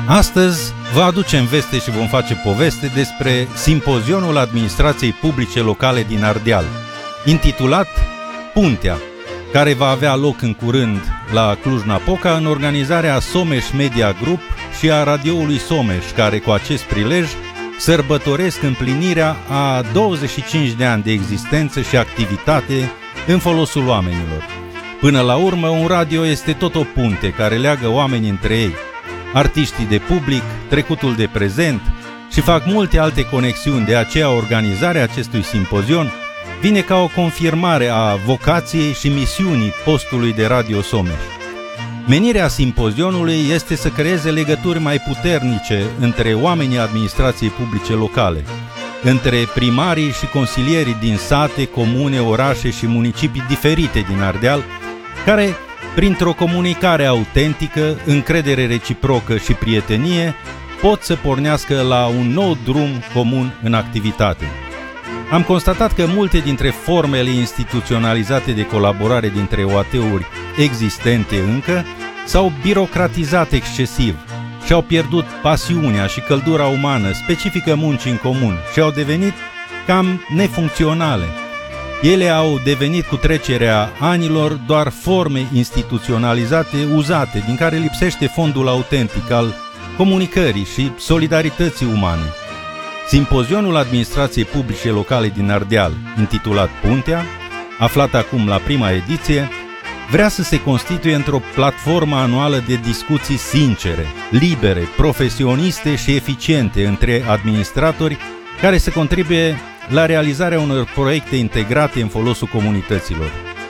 Astăzi vă aducem veste și vom face poveste despre simpozionul administrației publice locale din Ardeal, intitulat Puntea, care va avea loc în curând la Cluj-Napoca în organizarea Someș Media Group și a radioului Someș, care cu acest prilej sărbătoresc împlinirea a 25 de ani de existență și activitate în folosul oamenilor. Până la urmă, un radio este tot o punte care leagă oamenii între ei, artiștii de public, trecutul de prezent și fac multe alte conexiuni. De aceea organizarea acestui simpozion vine ca o confirmare a vocației și misiunii postului de Radio Someș. Menirea simpozionului este să creeze legături mai puternice între oamenii administrației publice locale, între primarii și consilierii din sate, comune, orașe și municipii diferite din Ardeal, care, printr-o comunicare autentică, încredere reciprocă și prietenie, pot să pornească la un nou drum comun în activitate. Am constatat că multe dintre formele instituționalizate de colaborare dintre OAT-uri existente încă s-au birocratizat excesiv și au pierdut pasiunea și căldura umană specifică muncii în comun și au devenit cam nefuncționale. Ele au devenit cu trecerea anilor doar forme instituționalizate uzate, din care lipsește fondul autentic al comunicării și solidarității umane. Simpozionul administrației publice locale din Ardeal, intitulat Puntea, aflat acum la prima ediție, vrea să se constituie într-o platformă anuală de discuții sincere, libere, profesioniste și eficiente între administratori care să contribuie la realizarea unor proiecte integrate în folosul comunităților.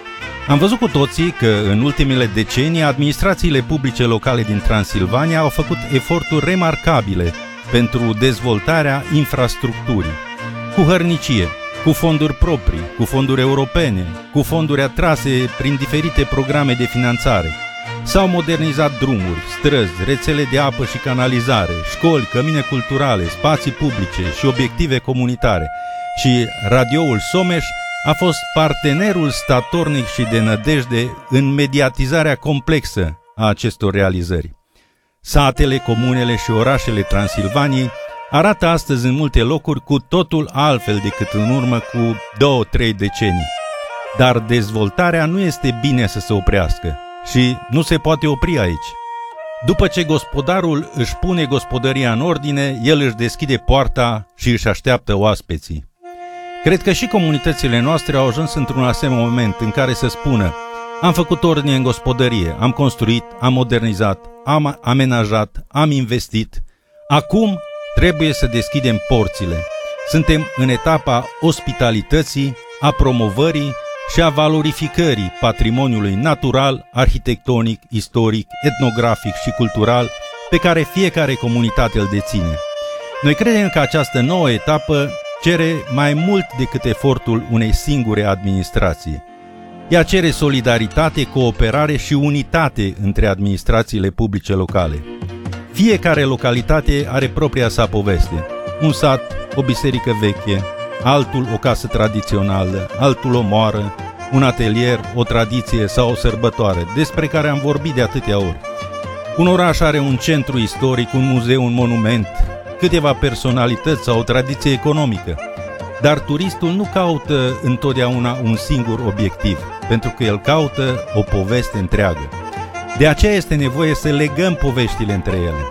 Am văzut cu toții că în ultimele decenii administrațiile publice locale din Transilvania au făcut eforturi remarcabile pentru dezvoltarea infrastructurii, cu hărnicie, cu fonduri proprii, cu fonduri europene, cu fonduri atrase prin diferite programe de finanțare. S-au modernizat drumuri, străzi, rețele de apă și canalizare, școli, cămine culturale, spații publice și obiective comunitare. Și radioul Someș a fost partenerul statornic și de nădejde în mediatizarea complexă a acestor realizări. Satele, comunele și orașele Transilvaniei arată astăzi în multe locuri cu totul altfel decât în urmă cu 2-3 decenii. Dar dezvoltarea nu este bine să se oprească și nu se poate opri aici. După ce gospodarul își pune gospodăria în ordine, el își deschide poarta și își așteaptă oaspeții. Cred că și comunitățile noastre au ajuns într-un asemenea moment în care să spună: am făcut ordine în gospodărie, am construit, am modernizat, am amenajat, am investit. Acum trebuie să deschidem porțile. Suntem în etapa ospitalității, a promovării și a valorificării patrimoniului natural, arhitectonic, istoric, etnografic și cultural pe care fiecare comunitate îl deține. Noi credem că această nouă etapă cere mai mult decât efortul unei singure administrații. Ea cere solidaritate, cooperare și unitate între administrațiile publice locale. Fiecare localitate are propria sa poveste. Un sat, o biserică veche, altul o casă tradițională, altul o moară, un atelier, o tradiție sau o sărbătoare, despre care am vorbit de atâtea ori. Un oraș are un centru istoric, un muzeu, un monument, câteva personalități sau o tradiție economică. Dar turistul nu caută întotdeauna un singur obiectiv, pentru că el caută o poveste întreagă. De aceea este nevoie să legăm poveștile între ele.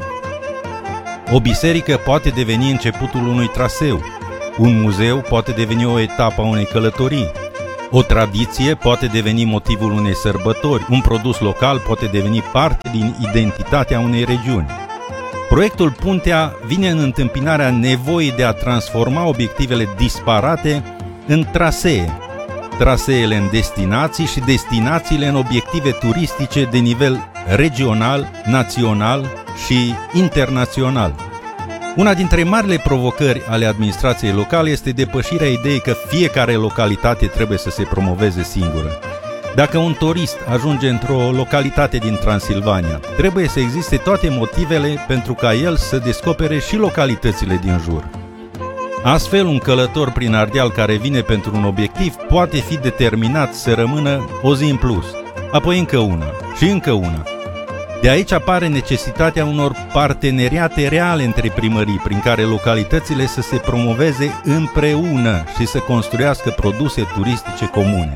O biserică poate deveni începutul unui traseu, un muzeu poate deveni o etapă a unei călătorii, o tradiție poate deveni motivul unei sărbători, un produs local poate deveni parte din identitatea unei regiuni. Proiectul Puntea vine în întâmpinarea nevoii de a transforma obiectivele disparate în trasee, traseele în destinații și destinațiile în obiective turistice de nivel regional, național și internațional. Una dintre marile provocări ale administrației locale este depășirea ideii că fiecare localitate trebuie să se promoveze singură. Dacă un turist ajunge într-o localitate din Transilvania, trebuie să existe toate motivele pentru ca el să descopere și localitățile din jur. Astfel, un călător prin Ardeal care vine pentru un obiectiv poate fi determinat să rămână o zi în plus, apoi încă una și încă una. De aici apare necesitatea unor parteneriate reale între primării, prin care localitățile să se promoveze împreună și să construiască produse turistice comune.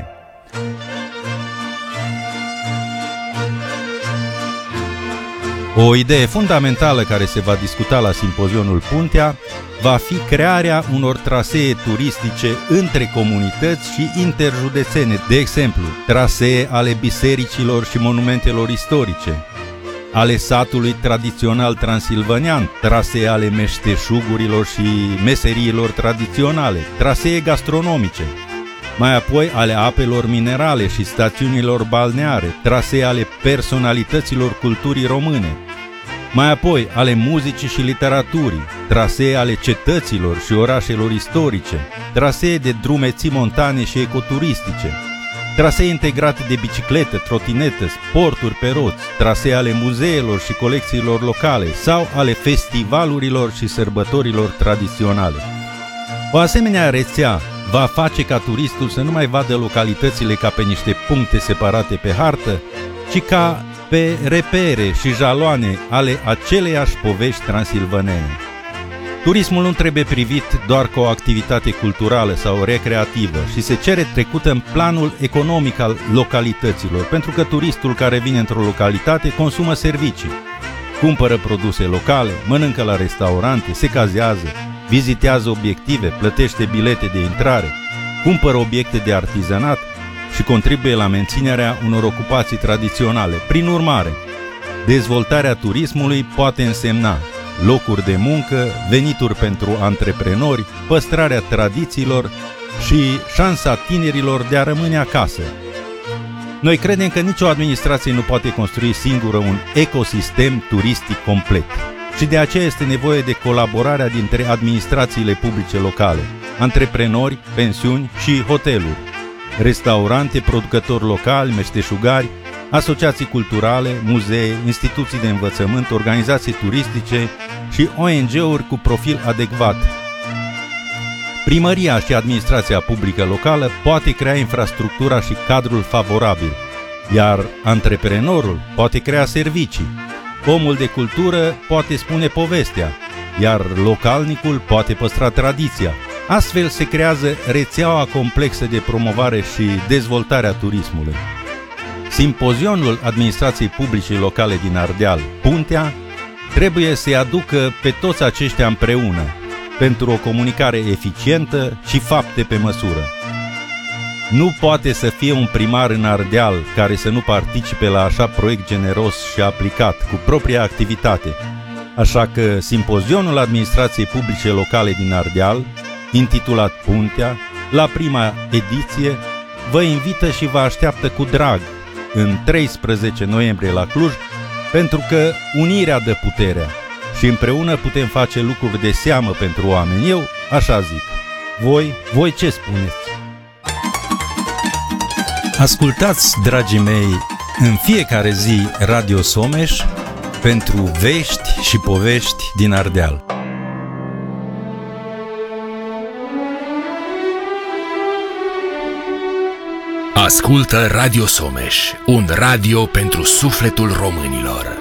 O idee fundamentală care se va discuta la simpozionul Puntea va fi crearea unor trasee turistice între comunități și interjudețene, de exemplu, trasee ale bisericilor și monumentelor istorice, ale satului tradițional transilvanian, trasee ale meșteșugurilor și meseriilor tradiționale, trasee gastronomice, mai apoi ale apelor minerale și stațiunilor balneare, trasee ale personalităților culturii române, mai apoi ale muzicii și literaturii, trasee ale cetăților și orașelor istorice, trasee de drumeții montane și ecoturistice, trasee integrate de bicicletă, trotinetă, sporturi pe roți, trasee ale muzeelor și colecțiilor locale sau ale festivalurilor și sărbătorilor tradiționale. O asemenea rețea va face ca turistul să nu mai vadă localitățile ca pe niște puncte separate pe hartă, ci ca pe repere și jaloane ale aceleiași povești transilvanene. Turismul nu trebuie privit doar ca o activitate culturală sau recreativă și se cere trecută în planul economic al localităților, pentru că turistul care vine într-o localitate consumă servicii, cumpără produse locale, mănâncă la restaurante, se cazează, vizitează obiective, plătește bilete de intrare, cumpără obiecte de artizanat și contribuie la menținerea unor ocupații tradiționale. Prin urmare, dezvoltarea turismului poate însemna locuri de muncă, venituri pentru antreprenori, păstrarea tradițiilor și șansa tinerilor de a rămâne acasă. Noi credem că nicio administrație nu poate construi singură un ecosistem turistic complet și de aceea este nevoie de colaborarea dintre administrațiile publice locale, antreprenori, pensiuni și hoteluri, restaurante, producători locali, meșteșugari, asociații culturale, muzee, instituții de învățământ, organizații turistice și ONG-uri cu profil adecvat. Primăria și administrația publică locală poate crea infrastructura și cadrul favorabil, iar antreprenorul poate crea servicii. Omul de cultură poate spune povestea, iar localnicul poate păstra tradiția. Astfel se creează rețeaua complexă de promovare și dezvoltare a turismului. Simpozionul administrației publice locale din Ardeal, Puntea, trebuie să-i aducă pe toți aceștia împreună pentru o comunicare eficientă și fapte pe măsură. Nu poate să fie un primar în Ardeal care să nu participe la așa proiect generos și aplicat cu propria activitate. Așa că simpozionul administrației publice locale din Ardeal, intitulat Puntea, la prima ediție, vă invită și vă așteaptă cu drag în 13 noiembrie la Cluj, pentru că unirea dă puterea și împreună putem face lucruri de seamă pentru oameni. Eu așa zic. Voi ce spuneți? Ascultați, dragii mei, în fiecare zi Radio Someș pentru vești și povești din Ardeal. Ascultă Radio Someș, un radio pentru sufletul românilor.